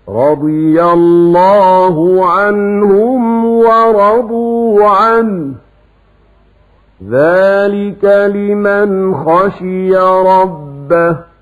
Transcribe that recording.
رضي الله عنهم ورضوا عنه ذلك لمن خشي ربه